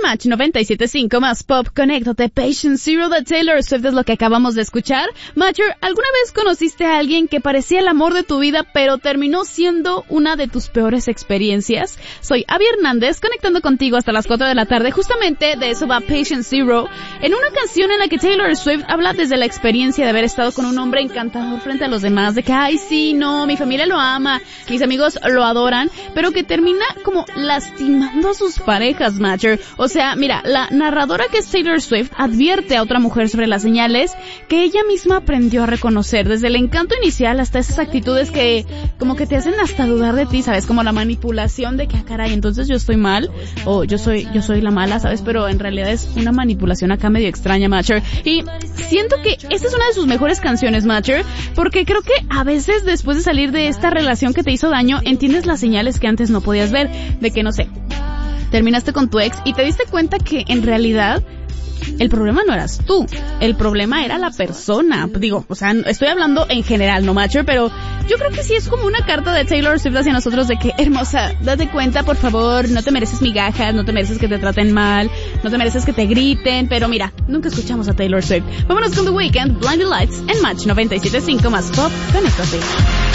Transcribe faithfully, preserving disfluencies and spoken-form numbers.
Match noventa y siete punto cinco más Pop, conéctate. Patient Zero de Taylor Swift es lo que acabamos de escuchar. Matcher, ¿alguna vez conociste a alguien que parecía el amor de tu vida, pero terminó siendo una de tus peores experiencias? Soy Abby Hernández, conectando contigo hasta las cuatro de la tarde. Justamente de eso va Patient Zero, en una canción en la que Taylor Swift habla desde la experiencia de haber estado con un hombre encantador frente a los demás, de que, ay, sí, no, mi familia lo ama, mis amigos lo adoran, pero que termina como lastimando a sus parejas, Matcher. O sea, mira, la narradora que es Taylor Swift advierte a otra mujer sobre las señales que ella misma aprendió a reconocer, desde el encanto inicial hasta esas actitudes que como que te hacen hasta dudar de ti, ¿sabes? Como la manipulación de que, ah, caray, entonces yo estoy mal, o yo soy yo soy la mala, ¿sabes? Pero en realidad es una manipulación acá medio extraña, Matcher. Y siento que esta es una de sus mejores canciones, Matcher, porque creo que a veces después de salir de esta relación que te hizo daño, entiendes las señales que antes no podías ver, de que, no sé, terminaste con tu ex y te diste cuenta que en realidad el problema no eras tú, el problema era la persona. Digo, o sea, estoy hablando en general, no, Matcher, pero yo creo que sí es como una carta de Taylor Swift hacia nosotros de que, hermosa, date cuenta, por favor, no te mereces migajas, no te mereces que te traten mal, no te mereces que te griten, pero mira, nunca escuchamos a Taylor Swift. Vámonos con The Weeknd, Blinding Lights, en Match noventa y siete punto cinco más Pop, conéctate.